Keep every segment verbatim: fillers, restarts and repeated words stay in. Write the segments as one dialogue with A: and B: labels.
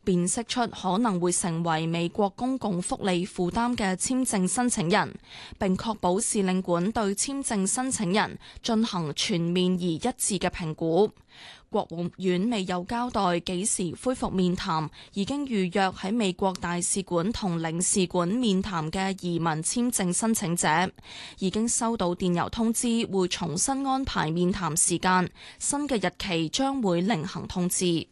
A: 辨識出可能會成為美國公共福利負擔嘅簽證申請人，並確保使領館對簽證申請人進行全面而一致嘅評估。國務院未有交代幾時恢復面談，已經預約喺美國大使館同領事館面談嘅移民簽證申請者，已經收到電郵通知，會重新安排面談時間，新嘅日期將會另行通知。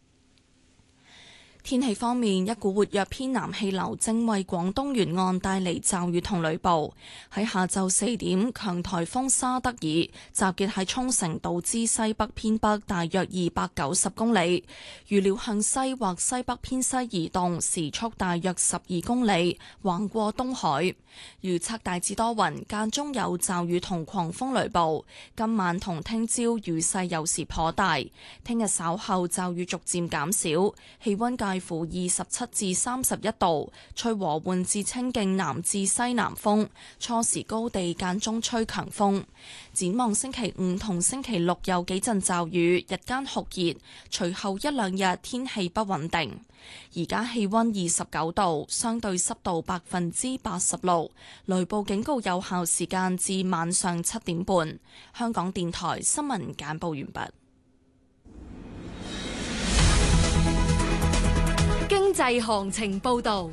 A: 天氣方面，一股活躍偏南氣流正為廣東沿岸帶嚟驟雨同雷暴。喺下晝四點，強颱風沙德爾集結喺沖繩島之西北偏北大約二百九十公里，預料向西或西北偏西移動，時速大約十二公里，橫過東海。預測大致多雲，間中有驟雨同狂風雷暴。今晚同聽朝雨勢有時頗大，聽日稍後驟雨逐漸減少，氣溫介乎二十七至三十一度，吹和緩至清勁南至西南風，初時高地間中吹強風。展望星期五同星期六有幾陣驟雨，日間酷熱，隨後一兩日天氣不穩定。而家氣溫二十九度，相對濕度百分之八十六，雷暴警告有效時間至晚上七點半。香港電台新聞簡報完畢。
B: 經濟行情報導。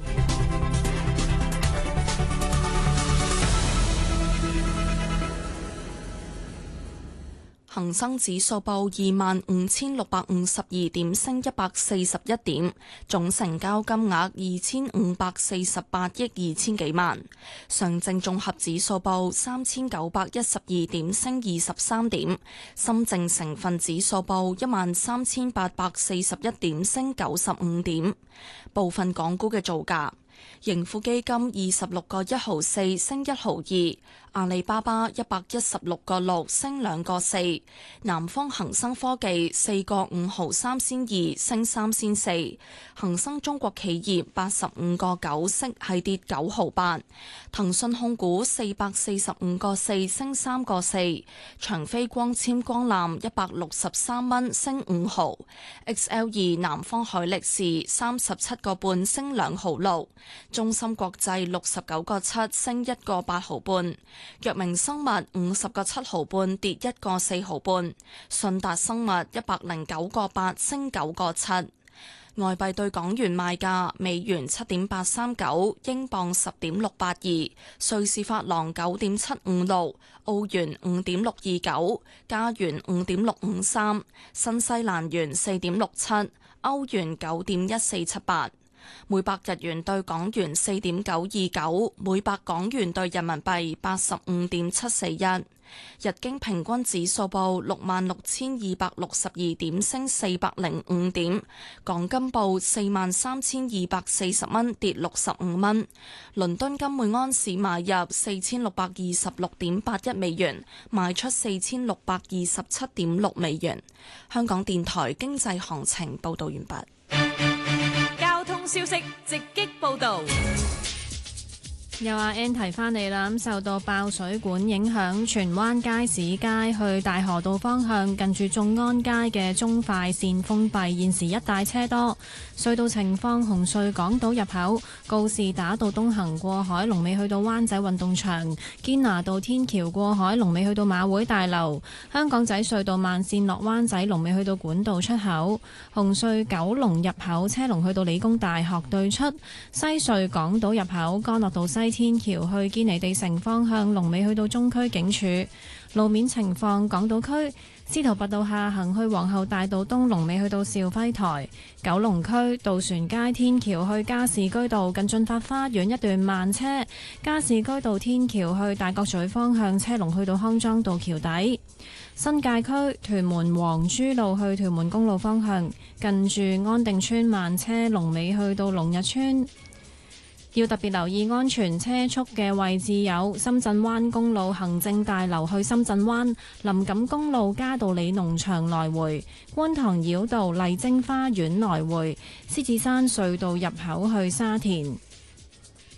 A: 恒生指數報二萬五千六百五十二點，升一百四十一點，總成交金額二千五百四十八億二千幾萬。上證綜合指數報三千九百一十二點，升二十三點。深證成分指數報一萬三千八百四十一點，升九十五點。部分港股嘅造價。盈富基金二十六個一毫四升一毫二，阿里巴巴一百一十六個六升兩個四，南方恒生科技四個五毫三仙二升三仙四，恒生中國企業八十五個九升係跌九毫八，騰訊控股四百四十五個四升三個四，長飛光纖光纜一百六十三蚊升五毫 ，X L 二南方海力士三十七個半升兩毫六。中芯國際六十九個七升一個八毫半，藥明生物五十個七毫半跌一個四毫半，信達生物一百零九個八升九個七。外幣對港元賣價：美元七點八三九，英鎊十點六八二，瑞士法郎九點七五六，澳元五點六二九，加元五點六五三，新西蘭元四點六七，歐元九點一四七八。每百日元對港元四點九二九，每百港元對人民幣八十五點七四一。日經平均指數報六萬六千二百六十二點，升四百零五點。港金報四萬三千二百四十蚊，跌六十五蚊。倫敦金每安士買入四千六百二十六點八一美元，賣出四千六百二十七點六美元。香港電台經濟行情報道完畢。
B: 消息直擊報導。
C: 又阿 Ann 提翻你啦，咁受到爆水管影響，荃灣街市街去大河道方向近住眾安街嘅中快線封閉，現時一帶車多。隧道情況：紅隧港島入口告士打道東行過海，龍尾去到灣仔運動場；堅拿道天橋過海，龍尾去到馬會大樓；香港仔隧道慢線落灣仔，龍尾去到管道出口；紅隧九龍入口車龍去到理工大學對出；西隧港島入口干諾道西天橋去堅尼地城方向，龍尾去到中區警署。路面情況：港島區司徒拔道下行去皇后大道東，龍尾去到兆輝台；九龍區渡船街天橋去加士居道近駿發花園一段慢車；加士居道天橋去大角咀方向車龍去到康莊道橋底。新界區屯門黃珠路去屯門公路方向近住安定村慢車，龍尾去到龍日村。要特別留意安全車速嘅位置有深圳灣公路行政大樓去深圳灣、林錦公路嘉道理農場來回、觀塘繞道麗晶花園來回、獅子山隧道入口去沙田。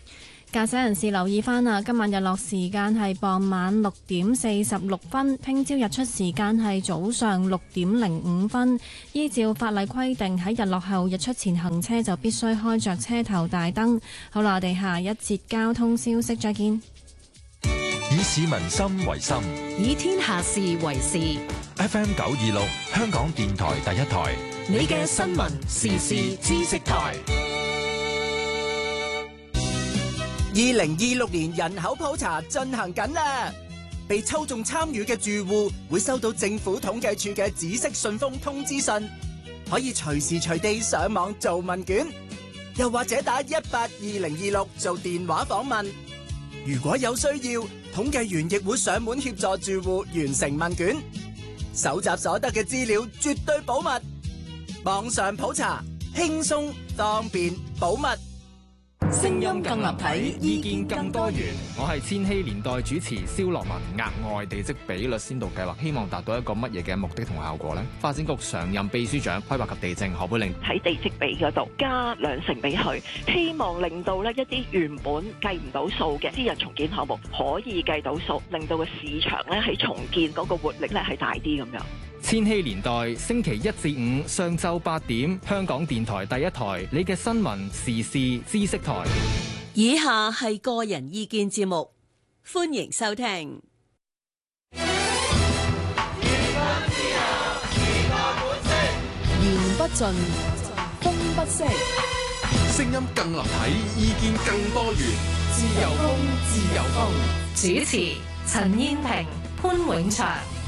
C: 駕駛人士留意翻啊，今晚日落時間係傍晚六點四十六分，聽朝日出時間係早上六點零五分。依照法例規定，喺日落後日出前行車就必須開着車頭大燈。好啦，我哋下一節交通消息再見。
D: 以市民心為心，
B: 以天下事為事。
D: F M 九二六，香港電台第一台，
B: 你嘅新聞時事知識台。
E: 二零二六年人口普查進行緊啦，被抽中參與嘅住戶會收到政府統計處嘅紫色信封通知信，可以隨時隨地上網做問卷，又或者打一八二零二六做電話訪問。如果有需要，統計員亦會上門協助住戶完成問卷，搜集所得嘅資料絕對保密。網上普查輕鬆方便保密。
B: 聲音更立體，意見更多元。
F: 我係千禧年代主持蕭樂文。額外地積比率先導計劃希望達到一個乜嘢嘅目的同效果呢？發展局常任秘書長規劃及地政何佩玲
G: 喺地積比嗰度加兩成俾佢，希望令到呢一啲原本計唔到數嘅私人重建項目可以計到數，令到個市場咧喺重建嗰個活力咧係大啲咁樣。
F: 千禧年代星期一至五上晝八點，香港電台第一台，你嘅新聞時事知識台。
H: 以下係個人意見節目，歡迎收聽。
B: 言不盡，風不息，
I: 聲音更立體，意見更多元。
B: 自由風，自由風。主持：陳燕萍、潘永祥。